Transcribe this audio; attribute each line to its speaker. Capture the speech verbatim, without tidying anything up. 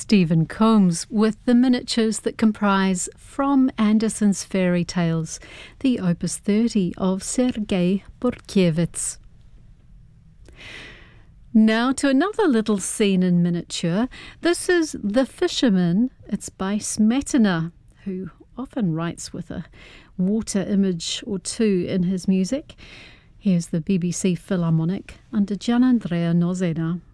Speaker 1: Stephen Combs with the miniatures that comprise From Andersen's Fairy Tales, the Opus thirty of Sergei Burkiewicz. Now to another little scene in miniature. This is The Fisherman. It's by Smetana, who often writes with a water image or two in his music. Here's the B B C Philharmonic under Gianandrea Nozena.